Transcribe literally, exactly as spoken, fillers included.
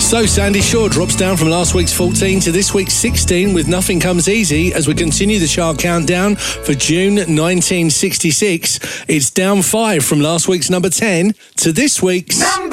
So Sandy Shaw drops down from last week's fourteen to this week's sixteen with Nothing Comes Easy as we continue the chart countdown for June nineteen sixty-six. It's down five from last week's number ten to this week's... Number